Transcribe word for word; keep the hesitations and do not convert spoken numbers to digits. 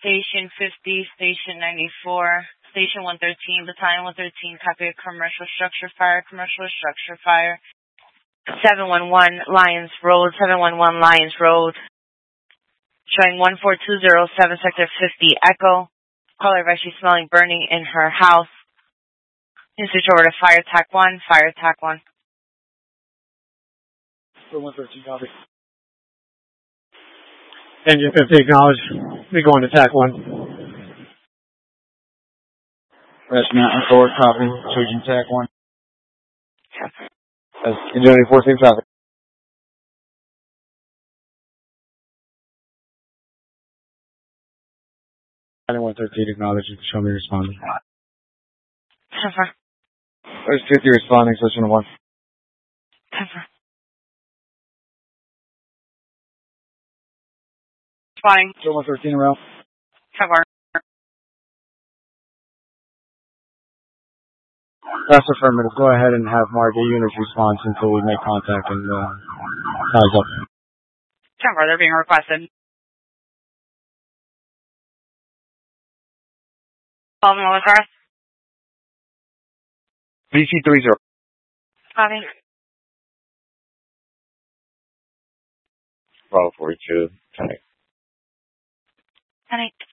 Station fifty, Station ninety-four, Station one thirteen, Battalion one thirteen, copy a commercial structure fire, commercial structure fire. seven one one Lyons Road, seven one one Lyons Road. Showing one four two zero seven, Sector fifty, Echo. Caller actually smelling burning in her house. You switch over to Fire Tac one, Fire Tac one. one thirteen, copy. Engine fifty, acknowledge. We go into Tac one. Press Mountain forward, copy. Surgeon Tac one. That's Engine eighty-four, same traffic. one thirteen, acknowledge. Show me responding. Cover. There's fifty responding, switching to one. Cover. Responding. Show one thirteen around. Cover. That's affirmative. Go ahead and have Mark get units response until we make contact and uh, ties up. Cover, they're being requested. Call them all across. V C three zero. Copy. Bravo forty-two. Okay. Honey.